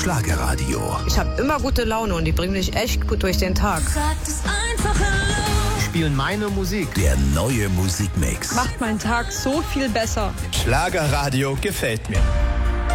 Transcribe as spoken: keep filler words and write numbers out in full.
Schlagerradio. Ich habe immer gute Laune und die bringen mich echt gut durch den Tag. Sagt es einfach laut. Spielen meine Musik. Der neue Musikmix. Macht meinen Tag so viel besser. Schlagerradio gefällt mir.